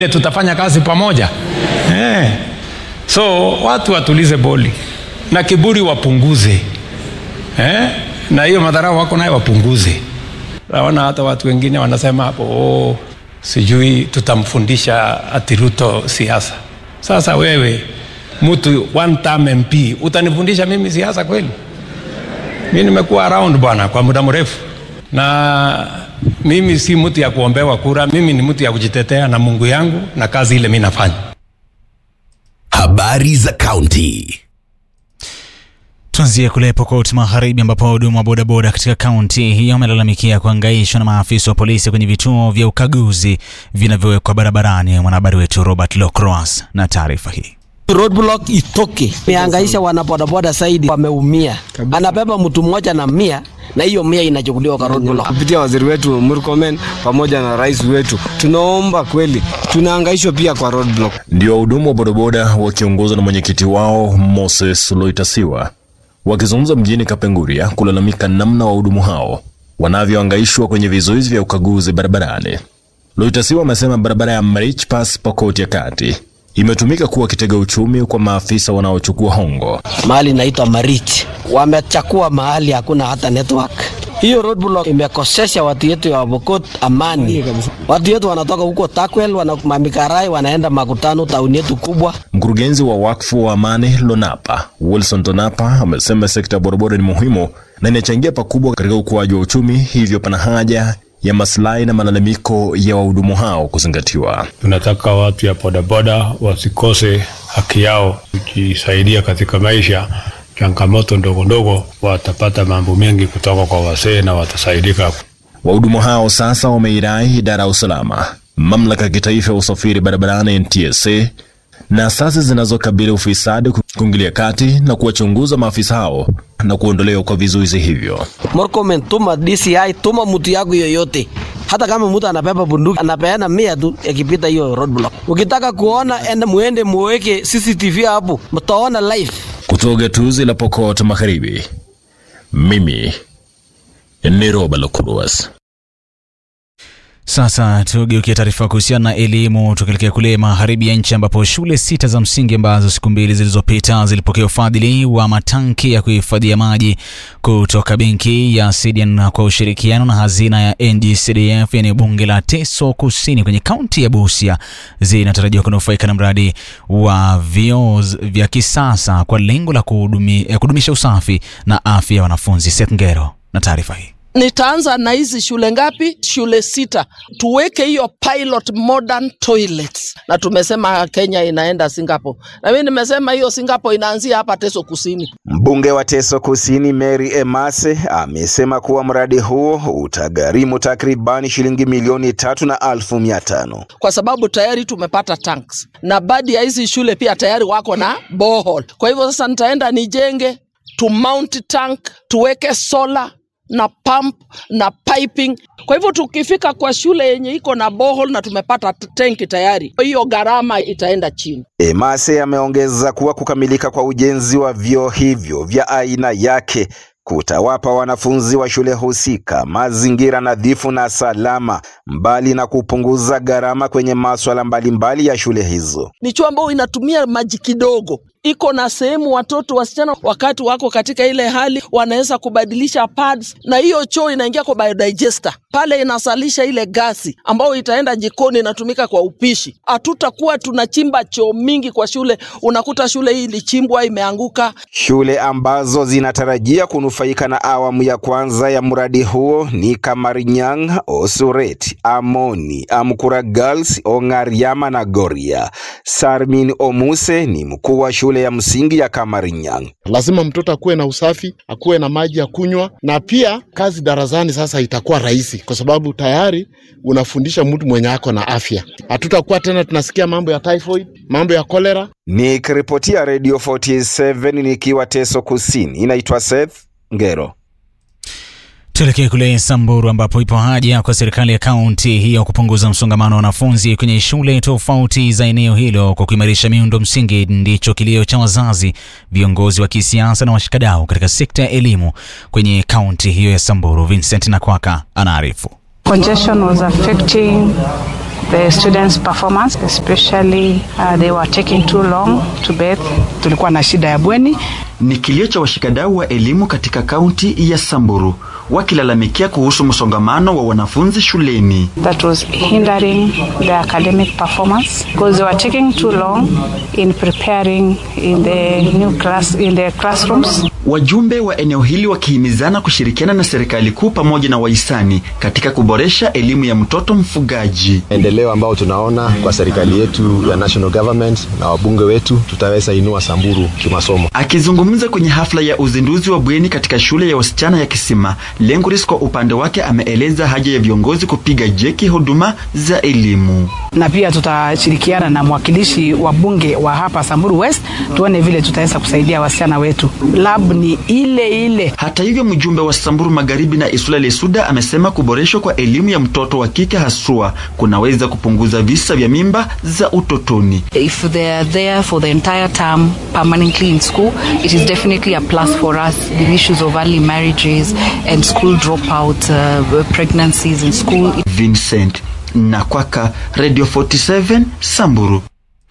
tutafanya kazi pamoja. So watu watulize boli na kiburi wapunguze. Na hiyo madharau wako nayo wapunguze. Naona hata watu wengine wanasema hapo, sijui tutamfundisha ati Ruto siasa. Sasa wewe mtu one term MP utanifundisha mimi siasa kweli? Mimi nimekuwa around bwana kwa muda mrefu, na mimi si mtu ya kuombewa kura. Mimi ni mtu ya kujitetea na Mungu yangu na kazi ile mimi nafanya. Habari za kaunti. Tuanzie kule Pokot Magharibi ambapo wahudumu wa bodaboda katika kaunti hiyo wamelalamikia kuhangaishwa na maafisa wa polisi kwenye vituo vya ukaguzi vinavyowekwa barabarani. Mwanahabari wetu Robert Locroas na taarifa hii. Roadblock itoke. Mehangaisha wanabodaboda zaidi, wameumia. Anabeba mtu mmoja na 100 na hiyo 100 inachukuliwa kwa roadblock. Kupitia waziri wetu Murkomen pamoja na rais wetu, tunaomba kweli, tunahangaishwa pia kwa roadblock. Ndio wahudumu wa bodaboda wakiongozwa na mwenyekiti wao Moses Loitasiwa wakizungumza mjini Kapenguria kulalamika namna wahudumu hao wanavyohangaishwa kwenye vizuizi vya ukaguzi barabarani. Loitasiwa amesema barabara ya Marich Pass Pokot ya Kati imetumika kuwa kitega uchumi kwa maafisa wanaochukua hongo. Mahali inaitwa Marich, wamechakua mahali hakuna hata network. Hiyo roadblock imekosesha watu yetu wa Pokot amani. Watu yetu wanatoka huko Takwel, Mamikarai, wanaenda makutano tauni yetu kubwa. Mkurugenzi wa wakfu wa amani Lonapa, Wilson Tonapa, amesema sekta ya bodaboda ni muhimu na inachangia pakubwa katika ukuaji wa uchumi, hivyo pana haja ya maslahi na malalamiko ya wahudumu hao kuzingatiwa. Tunataka watu ya bodaboda wasikose haki yao kujisaidia katika maisha. Changamoto ndogo ndogo watapata mambo mengi kutoka kwa wasee na watasaidika. Wahudumu hao sasa wameirai idara ya usalama, mamlaka ya kitaifa ya usafiri barabarani NTSA na asasi zinazokabili ufisadi kuingilia kati na kuwachunguza maafisa hao na kuondolewa kwa vizuizi hivyo. Murkomen, tuma DCI, tuma mtu yako yoyote. Hata kama mtu anabeba bunduki, anapeana 100 tu yakipita hiyo roadblock. Ukitaka kuona, enda muende muweke CCTV hapo, mtaona live. Kutoka gatuzi la Pokot Magharibi, mimi ni Robert Locroas. Sasa tugeukie taarifa kuhusiana na elimu, tukielekea kule magharibi ya nchi ambapo shule 6 za msingi ambazo siku 2 zilizopita zilipokea ufadhili wa matanki ya kuhifadhia maji kutoka benki ya CDN kwa ushirikiano na hazina ya NGCDF, yani bunge la Teso Kusini kwenye kaunti ya Busia, zinatarajiwa kunufaika na mradi wa vyoo vya kisasa kwa lengo la kudumisha usafi na afya ya wanafunzi. Seth Ngero na taarifa hii. Nitaanza na hizi shule ngapi? Shule 6. Tuweke hiyo pilot modern toilets. Na tumesema Kenya inaenda Singapore. Na mimi nimesema hiyo Singapore inaanzia hapa Teso Kusini. Mbunge wa Teso Kusini Mary Emase amesema kuwa mradi huo utagharimu takribani shilingi milioni 3,500. Kwa sababu tayari tumepata tanks. Na baadhi ya hizi shule pia tayari wako na borehole. Kwa hivyo sasa nitaenda nijenge, to mount tank, tuweke solar na pump na piping. Kwa hivyo tukifika kwa shule yenye iko na borehole na tumepata tanki tayari, hiyo gharama itaenda chini. Emase ameongeza kuwa kukamilika kwa ujenzi wa vyoo hivyo vya aina yake kutawapa wanafunzi wa shule husika mazingira nadhifu na salama, mbali na kupunguza gharama kwenye masuala mbalimbali ya shule hizo. Ni chuo ambao inatumia maji kidogo. Iko na sehemu watoto wasichana wakati wako katika ile hali wanaweza kubadilisha pads, na hiyo choo inaingia kwa biodigester. Pale inasalisha ile gasi ambayo itaenda jikoni inatumika kwa upishi. Hatutakuwa tunachimba choo mingi kwa shule, unakuta shule hii ilichimbwa imeanguka. Shule ambazo zinatarajia kunufaika na awamu ya kwanza ya mradi huo ni Kamarinyang, Osuret, Amoni, Amkura Girls, Ongariama na Goria. Sarmin Omuse ni mkuu wa shule ya msingi ya Kamarinyang. Lazima mtoto akuwe na usafi, akuwe na maji ya kunywa, na pia kazi darasani sasa itakuwa rahisi kwa sababu tayari unafundisha mtu mwenye ako na afya. Hatutakuwa tena tunasikia mambo ya typhoid, mambo ya cholera. Nikiripotia Radio 47 nikiwa Teso Kusini, inaitwa Seth Ngero. Tuelekee kule Samburu ambapo ipo haja kwa serikali ya kaunti hiyo kupunguza msongamano wa wanafunzi kwenye shule tofauti za eneo hilo kwa kuimarisha miundo msingi. Ndicho kilio cha wazazi, viongozi wa kisiasa na washikadau katika sekta ya elimu kwenye kaunti hiyo ya Samburu. Vincent Nakwaka anaarifu. Congestion was affecting the students' performance, especially they were taking too long to bathe. Tulikuwa na shida ya bweni. Ni kilio cha washikadau wa elimu katika kaunti ya Samburu wakilalamikia kuhusu msongamano wa wanafunzi shuleni. That was hindering the academic performance because they were taking too long in preparing in the classrooms. Wajumbe wa eneo hili wakihimizana kushirikiana na serikali kuu pamoja na wahisani katika kuboresha elimu ya mtoto mfugaji. Endeleo ambao tunaona kwa serikali yetu ya national government na wabunge wetu, tutaweza inua Samburu kimasomo. Akizungumza kwenye hafla ya uzinduzi wa bweni katika shule ya wasichana ya Kisima, Lenguris kwa upande wake ameeleza haja ya viongozi kupiga jeki huduma za elimu. Na pia tutashirikiana na mwakilishi wa bunge wa hapa Samburu West tuone vile tutaweza kusaidia wasichana wetu. Lab ni ile. Hata hivyo mjumbe wa Samburu Magharibi na Isula Lesuda amesema kuboreshwa kwa elimu ya mtoto wa kike haswa kunaweza kupunguza visa vya mimba za utotoni. If they are there for the entire term permanently in school, it is definitely a plus for us. The issues of early marriages and school dropout, pregnancies in school. Vincent Nakwaka, Radio 47, Samburu.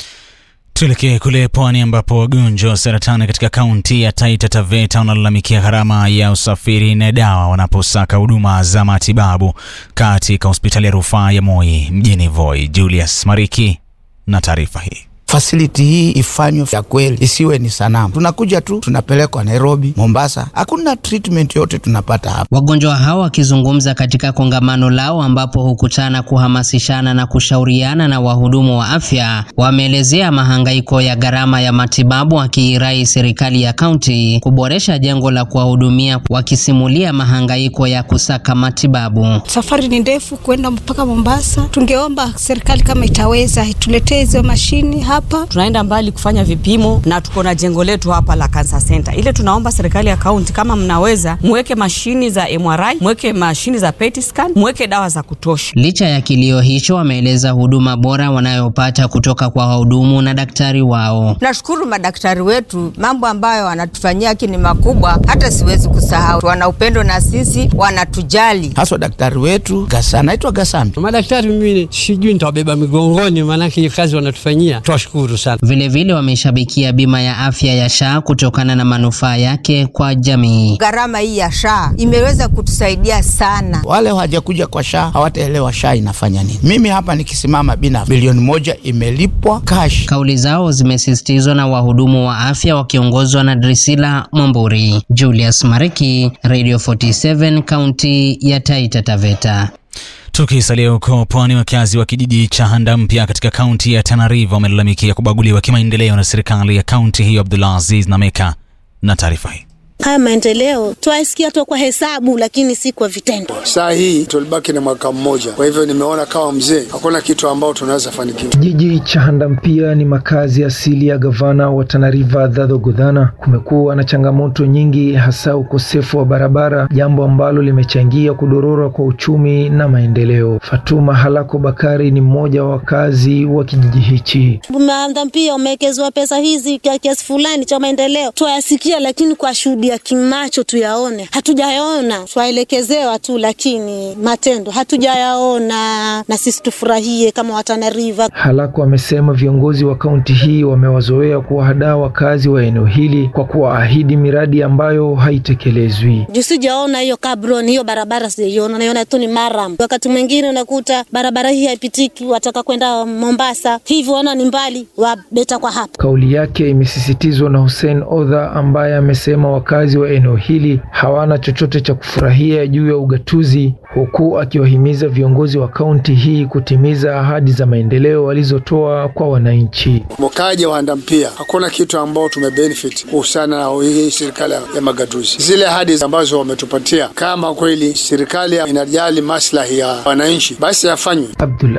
Tuelekee kule pwani ambapo wagonjwa wa saratani katika kaunti ya Taita Taveta wanalalamikia gharama ya usafiri na dawa wanaposaka huduma za matibabu katika hospitali ya rufaa ya Moi mjini Voi. Julius Mariki na taarifa hii. Facility hii ifanywe ya kweli, isiwe ni sanamu. Tunakuja tu, tunapelekwa Nairobi, Mombasa. Hakuna treatment yote tunapata hapa. Wagonjwa hao wakizungumza katika kongamano lao ambapo hukutana kuhamasishana na kushauriana na wahudumu wa afya, wameelezea mahangaiko ya gharama ya matibabu wakiirai serikali ya kaunti kuboresha jengo la kuwahudumia, wakisimulia mahangaiko ya kusaka matibabu. Safari ni ndefu kwenda mpaka Mombasa. Tungeomba serikali kama itaweza ituletee hizo mashini hapa. Tunaenda mbali kufanya vipimo na tuko na jengo letu hapa la Cancer Center. Ile tunaomba serikali ya kaunti kama mnaweza muweke mashini za MRI, muweke mashini za PET scan, muweke dawa za kutosha. Licha ya kilio hicho, wameeleza huduma bora wanayopata kutoka kwa wahudumu na daktari wao. Nashukuru madaktari wetu, mambo ambayo wanatufanyia ni makubwa hata siwezi kusahau. Wana upendo na sisi, wanatujali. Haswa daktari wetu Gasana, anaitwa Gasambi. Madaktari mimi sijui nitabeba migongoni maana kazi wanatufanyia. Tunashukuru sana. Vile vile wameshabikia bima ya afya ya SHA kutokana na manufaa yake kwa jamii. Gharama hii ya SHA imeweza kutusaidia sana. Wale hawajakuja kwa SHA hawataelewa SHA inafanya nini. Mimi hapa nikisimama bina bilioni 1 imelipwa cash. Kauli zao zimesisitizwa na wahudumu wa afya wakiongozwa na Drisila Mwamburi. Julius Mariki, Radio 47, kaunti ya Taita Taveta. Tukisalia huko pwani, wakazi wa kijiji cha Handa Mpya katika kaunti ya Tana River wamelalamikia kubaguliwa kimaendeleo na serikali ya kaunti hiyo. Abdulaziz Nameka na taarifa hii. Haya maendeleo tuasikia tu kwa hesabu lakini si kwa vitendo. Saa hii tulibaki na mwaka mmoja. Kwa hivyo nimeona kama mzee hakuna kitu ambao tunaweza fanikiwa. Kijiji cha Handa Mpya ni makazi asili ya gavana wa Tana River Dadho Godhana. Kumekuwa na changamoto nyingi, hasa ukosefu wa barabara, jambo ambalo limechangia kudorora kwa uchumi na maendeleo. Fatuma Halako Bakari ni mmoja wa wakazi wa kijiji hichi. Handa Mpya umewekezwa pesa hizi kwa kiasi fulani cha maendeleo. Tuasikia lakini kwa shuhudia kimacho tuyaone hatujayaona. Twaelekezewa tu lakini matendo hatujayaona, na sisi tufurahie kama wa Tana River. Halako amesema viongozi wa kaunti hii wamewazoea kuwahadaa wakazi wa eneo hili kwa kuahidi miradi ambayo haitekelezwi. Sijaona hiyo kabron, hiyo barabara sijaona, naona tu ni maram. Wakati mwingine unakuta barabara hii haipitiki, wataka kwenda Mombasa, hivyo wana ni mbali, wabeta kwa hapa. Kauli yake imesisitizwa na Hussein Odha ambaye amesema wakazi wa eneo hili hawana chochote cha kufurahia juu ya ugatuzi, huku akiwahimiza viongozi wa kaunti hii kutimiza ahadi za maendeleo walizotoa kwa wananchi. Mkaje wa Handa Mpya hakuna kitu ambao tumebenefit kuhusiana na hii serikali ya magatuzi. Zile ahadi ambazo wametupatia, kama kweli serikali inajali maslahi ya wananchi, basi yafanywe.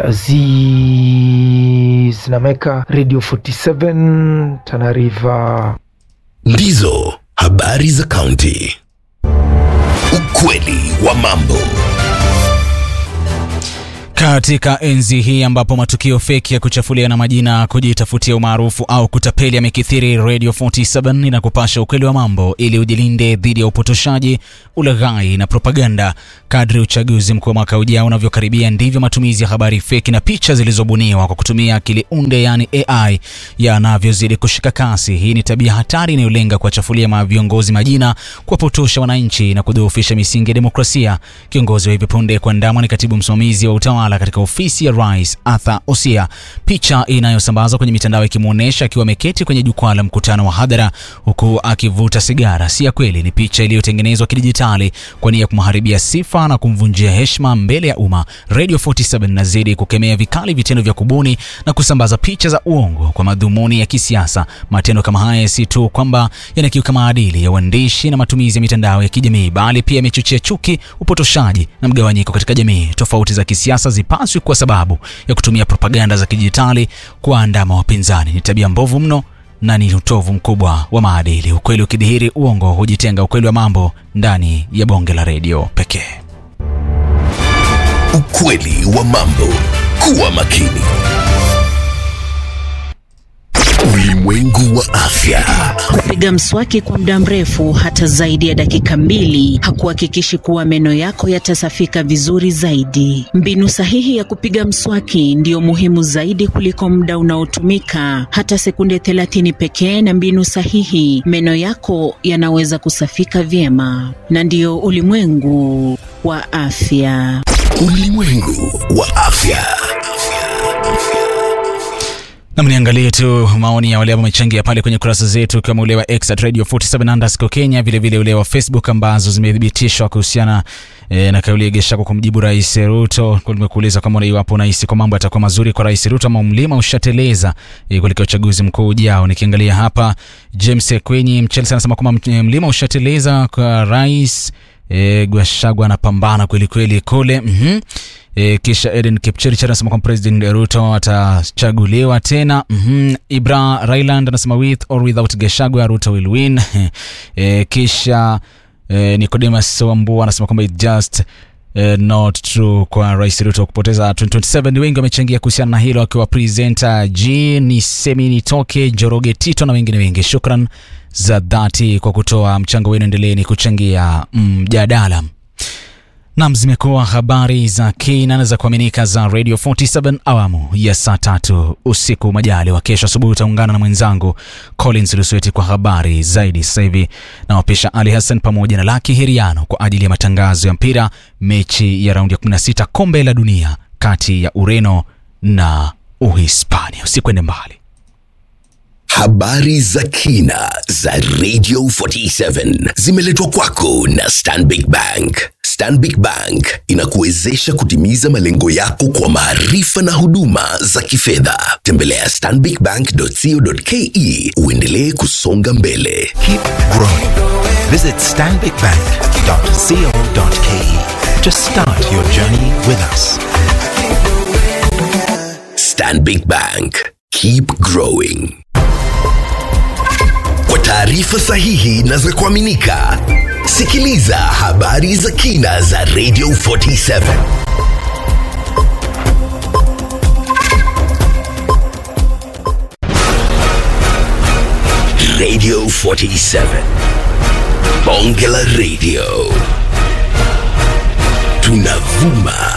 Abdulaziz Nameka, Radio 47, Tana River. Ndizo habari za kaunti. Ukweli wa mambo. Katika enzi hii ambapo matukio feki ya kuchafulia na majina, kujitafutia umaarufu au kutapeli yamekithiri, Radio 47 inakupasha ukweli wa mambo ili ujilinde dhidi ya upotoshaji, ulaghai na propaganda. Kadri uchaguzi mkuu wa mwaka ujao unavyokaribia, ndivyo matumizi ya habari feki na picha zilizobuniwa kwa kutumia akili unde, yani AI, yanavyozidi kushika kasi. Hii ni tabia hatari inayolenga kuwachafulia viongozi majina, kuwapotosha wananchi na kudhoofisha misingi ya demokrasia. Kiongozi wa hivi punde kuandamwa ni katibu msimamizi wa utawala katika ofisi ya Rais, Arthur Osia. Picha inayosambazwa kwenye mitandao ikimuonesha akiwa ameketi kwenye jukwaa la mkutano wa hadhara huku akivuta sigara si ya kweli. Ni picha iliyotengenezwa kidijitali kwa nia ya kumharibia sifa na kumvunjia heshima mbele ya umma. Radio 47 nazidi kukemea vikali vitendo vya kubuni na kusambaza picha za uongo kwa madhumuni ya kisiasa. Matendo kama haya si tu kwamba yanakiuka maadili ya uandishi na matumizi ya mitandao ya kijamii, bali pia yamechochea chuki, upotoshaji na mgawanyiko katika jamii. Tofauti za kisiasa zipaswi kwa sababu ya kutumia propaganda za kidijitali kuandama wapinzani. Ni tabia mbovu mno na ni utovu mkubwa wa maadili. Ukweli ukidhihiri, uongo hujitenga. Ukweli wa mambo ndani ya bonge la redio pekee. Ukweli wa mambo. Kuwa makini. Ulimwengu wa afya. Kupiga mswaki kwa muda mrefu hata zaidi ya dakika 2 hakuhakikishi kuwa meno yako yatasafika vizuri zaidi. Mbinu sahihi ya kupiga mswaki ndio muhimu zaidi kuliko muda unaotumika. Hata sekunde 30 pekee na mbinu sahihi, meno yako yanaweza kusafika vyema. Na ndio ulimwengu wa afya. Ulimwengu wa afya. Na mniangalie tu maoni ya wale ambao wamechangia pale kwenye kurasa zetu, kama ule wa X @Radio 47_ Kenya, vile vile ule wa Facebook ambazo zimethibitishwa kuhusiana na kauli ya Gachagua kumjibu Rais Ruto. Kwa nimekuuliza kama iwapo unahisi kwa mambo yatakuwa mazuri kwa Rais Ruto ama mlima ushateleza kuelekea uchaguzi mkuu ujao. Nikiangalia hapa, James Kwenye Mchelsea anasema kwamba mlima ushateleza kwa Rais Gachagua anapambana kweli kweli kule. Kisha Eden Kipchirchir anasema kwamba President Ruto atachaguliwa tena. Ibra Ryland anasema with or without Gachagua Ruto will win. Kisha Nicodemus Wambua anasema kwamba it just not true kwa Rais Ruto kupoteza 2027. Wengi wamechangia kuhusiana na hilo, akiwa presenter G ni Semi Nitoke, Joroge Tito na wengine wengi. Shukran za dhati kwa kutoa mchango wenu, endeleeni kuchangia mjadala. Naam, zimekuwa habari za kina za kuaminika za Radio 47 awamu ya saa 3 usiku. Majali wa kesho asubuhi utaungana na mwenzangu Collins Lusweti kwa habari zaidi. Sasa hivi na wapisha Ali Hassan pamoja na Lucky Hiriano kwa ajili ya matangazo ya mpira, mechi ya raundi ya 16 kombe la dunia kati ya Ureno na Uhispania. Usikwende mbali. Habari za kina za Radio 47 zimeletwa kwako na Stanbic Bank. Stanbic Bank inakuwezesha kutimiza malengo yako kwa maarifa na huduma za kifedha. Tembelea stanbicbank.co.ke uendelee kusonga mbele. Keep growing. Visit stanbicbank.co.ke to start your journey with us. Stanbic Bank. Keep growing. Kwa taarifa sahihi na za kuaminika, sikiliza habari za kina za Radio 47. Radio 47. Bonge la Radio. Tunavuma